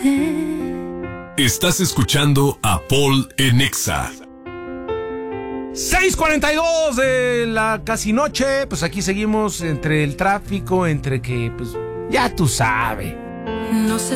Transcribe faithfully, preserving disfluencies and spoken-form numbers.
Estás escuchando a Paul en Exa. seis cuarenta y dos de la casi noche. Pues aquí seguimos entre el tráfico, entre que, pues, ya tú sabes. No sé